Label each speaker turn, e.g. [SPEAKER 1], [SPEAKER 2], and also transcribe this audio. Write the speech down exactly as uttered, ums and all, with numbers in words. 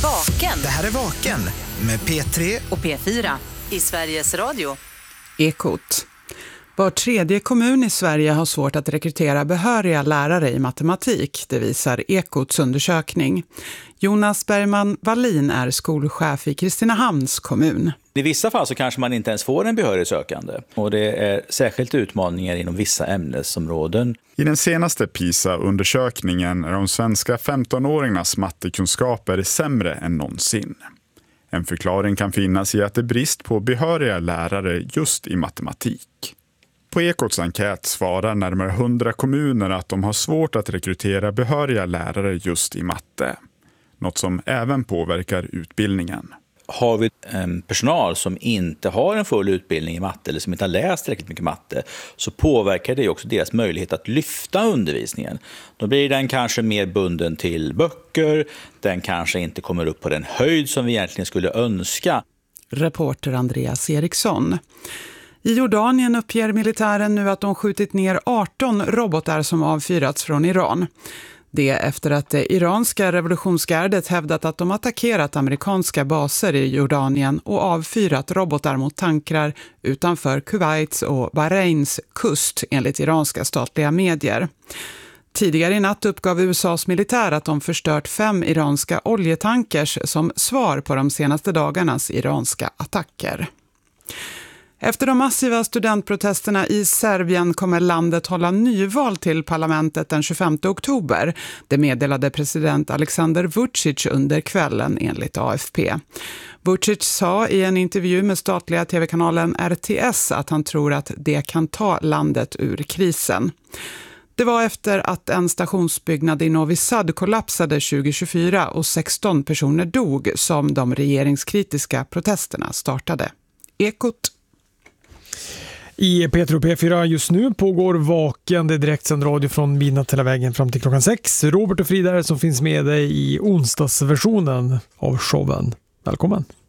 [SPEAKER 1] Vaken.
[SPEAKER 2] Det här är Vaken med P tre
[SPEAKER 1] och P fyra i Sveriges Radio.
[SPEAKER 3] Ekot. Var tredje kommun i Sverige har svårt att rekrytera behöriga lärare i matematik, det visar Ekots undersökning. Jonas Bergman Wallin är skolchef i Kristinehamns kommun.
[SPEAKER 4] I vissa fall så kanske man inte ens får en behörig sökande. Och det är särskilt utmaningar inom vissa ämnesområden.
[SPEAKER 5] I den senaste PISA-undersökningen är de svenska femtonåringarnas mattekunskaper sämre än någonsin. En förklaring kan finnas i att det är brist på behöriga lärare just i matematik. På Ekots enkät svarar närmare hundra kommuner att de har svårt att rekrytera behöriga lärare just i matte. Något som även påverkar utbildningen.
[SPEAKER 4] Har vi en personal som inte har en full utbildning i matte eller som inte har läst tillräckligt mycket matte, så påverkar det också deras möjlighet att lyfta undervisningen. Då blir den kanske mer bunden till böcker, den kanske inte kommer upp på den höjd som vi egentligen skulle önska.
[SPEAKER 3] Reporter Andreas Eriksson. I Jordanien uppger militären nu att de skjutit ner arton robotar som avfyrats från Iran. Det efter att det iranska revolutionsgardet hävdat att de attackerat amerikanska baser i Jordanien och avfyrat robotar mot tankrar utanför Kuwaits och Bahrains kust enligt iranska statliga medier. Tidigare i natt uppgav U S A:s militär att de förstört fem iranska oljetankers som svar på de senaste dagarnas iranska attacker. Efter de massiva studentprotesterna i Serbien kommer landet hålla nyval till parlamentet den tjugofemte oktober. Det meddelade president Aleksandar Vučić under kvällen enligt A F P. Vučić sa i en intervju med statliga tv-kanalen R T S att han tror att det kan ta landet ur krisen. Det var efter att en stationsbyggnad i Novi Sad kollapsade tjugo tjugofyra och sexton personer dog som de regeringskritiska protesterna startade. Ekot.
[SPEAKER 6] I P tre och P fyra just nu pågår Vaken, det är direktsänd radio från midnatt hela vägen fram till klockan sex. Robert och Frida som finns med dig i onsdagsversionen av showen. Välkommen!